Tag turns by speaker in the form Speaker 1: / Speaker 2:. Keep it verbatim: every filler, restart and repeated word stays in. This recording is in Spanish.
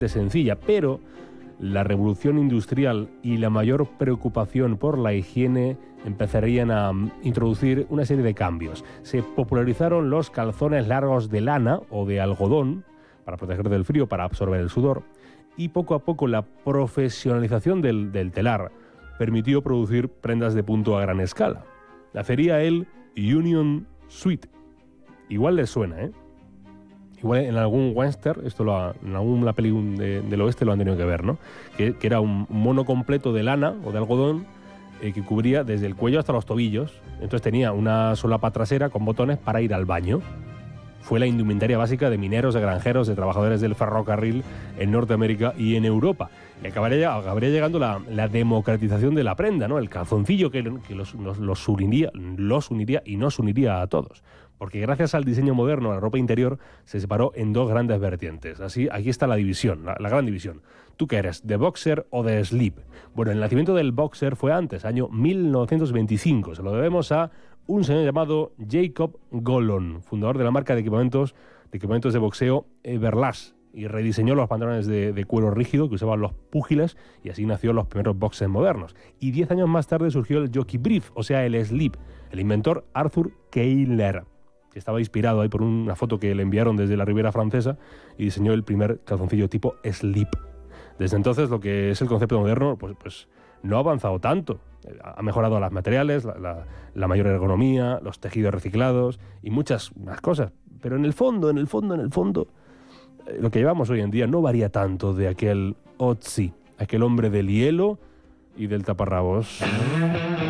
Speaker 1: sencilla, pero la revolución industrial y la mayor preocupación por la higiene empezarían a introducir una serie de cambios. Se popularizaron los calzones largos de lana o de algodón para proteger del frío, para absorber el sudor, y poco a poco la profesionalización del, del telar permitió producir prendas de punto a gran escala. Nacería el Union Suite. Igual les suena, ¿eh? Igual en algún western, esto lo ha, en alguna peli de, del oeste lo han tenido que ver, ¿no? Que, que era un mono completo de lana o de algodón eh, que cubría desde el cuello hasta los tobillos. Entonces tenía una solapa trasera con botones para ir al baño. Fue la indumentaria básica de mineros, de granjeros, de trabajadores del ferrocarril en Norteamérica y en Europa. Y acabaría, acabaría llegando la, la democratización de la prenda, ¿no? El calzoncillo que, que los, los, los, uniría, los uniría y nos uniría a todos. Porque gracias al diseño moderno, la ropa interior se separó en dos grandes vertientes. Así, aquí está la división, la, la gran división. ¿Tú qué eres, de boxer o de slip? Bueno, el nacimiento del boxer fue antes, año mil novecientos veinticinco. Se lo debemos a un señor llamado Jacob Golon, fundador de la marca de equipamientos de, equipamientos de boxeo Everlast, y rediseñó los pantalones de, de cuero rígido que usaban los púgiles, y así nació los primeros boxers modernos. Y diez años más tarde surgió el jockey brief, o sea, el slip. El inventor Arthur Kehler, que estaba inspirado ahí por una foto que le enviaron desde la Riviera Francesa, y diseñó el primer calzoncillo tipo slip. Desde entonces, lo que es el concepto moderno, pues, pues no ha avanzado tanto. Ha mejorado los materiales, la, la, la mayor ergonomía, los tejidos reciclados y muchas más cosas. Pero en el fondo, en el fondo, en el fondo, eh, lo que llevamos hoy en día no varía tanto de aquel Otzi, aquel hombre del hielo y del taparrabos.